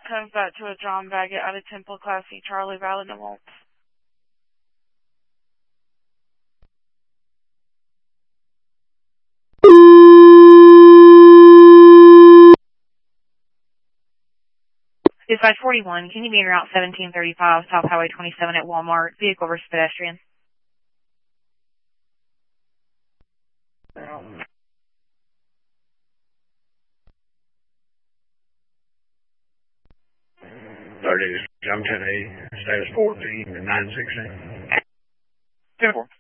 comes back to a John Baggett out of Temple Class C, Charlie Valid and Waltz. Dispatch 41, can you be en route 1735 South Highway 27 at Walmart, vehicle versus pedestrian? Status 14 and 916. 10-4.